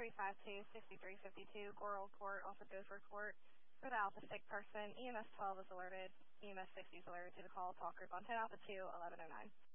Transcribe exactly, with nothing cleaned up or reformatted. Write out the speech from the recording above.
three five two, six three five two, Coral Court, off of Gopher Court. For the Alpha Stick person, E M S twelve is alerted. E M S sixty is alerted to the call. Talk group on ten Alpha two, eleven oh nine.